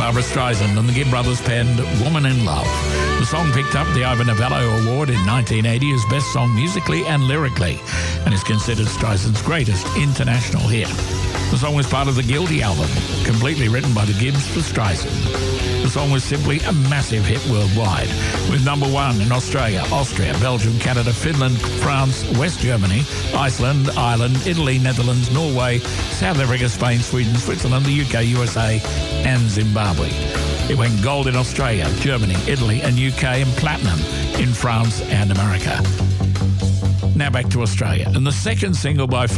Barbra Streisand and the Gibb brothers penned Woman in Love. The song picked up the Ivor Novello Award in 1980 as Best Song Musically and Lyrically and is considered Streisand's greatest international hit. The song was part of the Guilty album, completely written by the Gibbs for Streisand. The song was simply a massive hit worldwide, with number one in Australia, Austria, Belgium, Canada, Finland, France, West Germany, Iceland, Ireland, Italy, Netherlands, Norway, South Africa, Spain, Sweden, Switzerland, the UK, USA, and Zimbabwe. It went gold in Australia, Germany, Italy, and UK, and platinum in France and America. Now back to Australia. And the second single by